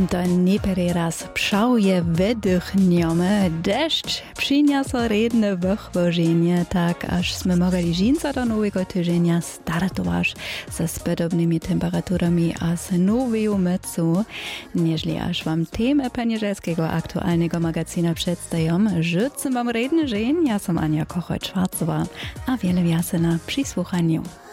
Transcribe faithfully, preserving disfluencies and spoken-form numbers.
To nejprve raz pšauje wydechniemy, deszcz przyniosło redne wychwożenie, tak aż sme mogli żinca do nowego tydzienia startować ze spodobnymi temperaturami a z nową mycu. Nieźli aż wam temę peniżelskiego aktualnego magazyna przedstawiam, życę wam redny dzień, ja som Ania Kochoj-Czwarcowa, a wiele wiasy na przysłuchaniu.